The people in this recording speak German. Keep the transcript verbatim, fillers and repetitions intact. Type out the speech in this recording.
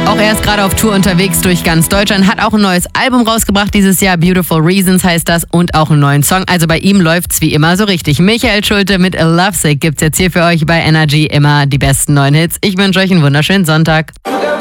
Auch er ist gerade auf Tour unterwegs durch ganz Deutschland, hat auch ein neues Album rausgebracht dieses Jahr, Beautiful Reasons heißt das, und auch einen neuen Song. Also bei ihm läuft's wie immer so richtig. Michael Schulte mit Lovesick gibt's jetzt hier für euch bei Energy, immer die besten neuen Hits. Ich wünsche euch einen wunderschönen Sonntag.